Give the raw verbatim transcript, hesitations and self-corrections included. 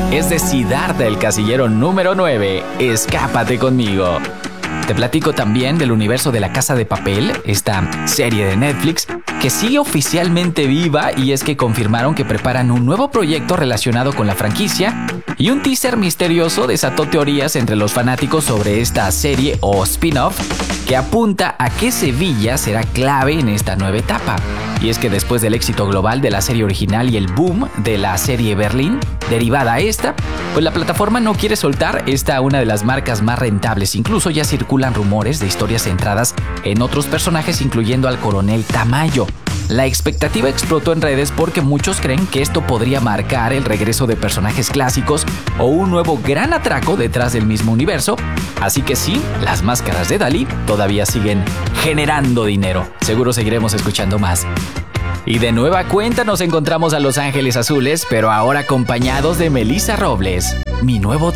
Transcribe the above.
Es de Siddhartha, el casillero número nueve. Escápate conmigo. Te platico también del universo de La Casa de Papel, esta serie de Netflix que sigue oficialmente viva, y es que confirmaron que preparan un nuevo proyecto relacionado con la franquicia, y un teaser misterioso desató teorías entre los fanáticos sobre esta serie o spin-off que apunta a que Sevilla será clave en esta nueva etapa. Y es que después del éxito global de la serie original y el boom de la serie Berlín, derivada a esta, pues la plataforma no quiere soltar esta una de las marcas más rentables. Incluso ya circulan rumores de historias centradas en otros personajes, incluyendo al coronel Tamayo. La expectativa explotó en redes porque muchos creen que esto podría marcar el regreso de personajes clásicos o un nuevo gran atraco detrás del mismo universo. Así que sí, las máscaras de Dalí todavía siguen generando dinero. Seguro seguiremos escuchando más. Y de nueva cuenta nos encontramos a Los Ángeles Azules, pero ahora acompañados de Melissa Robles. Mi nuevo